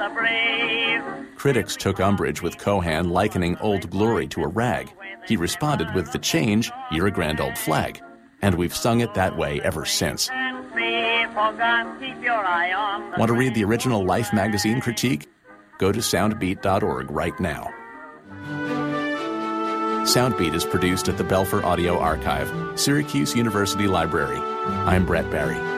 the brave. Critics took umbrage with Cohan likening Old Glory to a rag. He responded with the change, You're a Grand Old Flag. And we've sung it that way ever since. Want to read the original Life magazine critique? Go to soundbeat.org right now. Soundbeat is produced at the Belfer Audio Archive, Syracuse University Library. I'm Brett Barry.